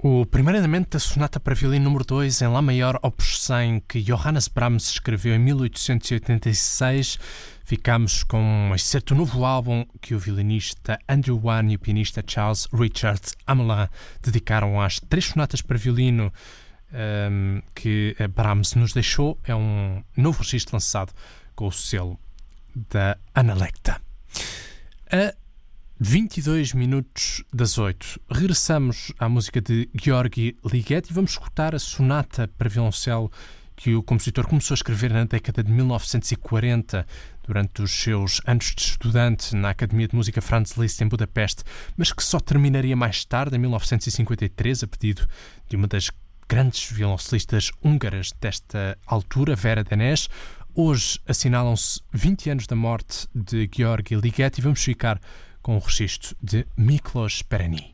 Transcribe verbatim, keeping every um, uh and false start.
O primeiro andamento da Sonata para Violino número dois em Lá maior, opus cem, que Johannes Brahms escreveu em mil oitocentos e oitenta e seis. Ficamos com um excerto do novo álbum que o violinista Andrew Wan e o pianista Charles Richard Amelin dedicaram às três sonatas para violino um, que Brahms nos deixou. É um novo registro lançado com o selo da Analecta. A vinte e dois minutos das oito, regressamos à música de Gheorghi Ligeti e vamos escutar a sonata para violoncelo que o compositor começou a escrever na década de mil novecentos e quarenta, durante os seus anos de estudante na Academia de Música Franz Liszt em Budapeste, mas que só terminaria mais tarde, em mil novecentos e cinquenta e três, a pedido de uma das grandes violoncelistas húngaras desta altura, Vera Denez. Hoje assinalam-se vinte anos da morte de Gheorghi Ligeti e vamos ficar com o registro de Miklos Perényi.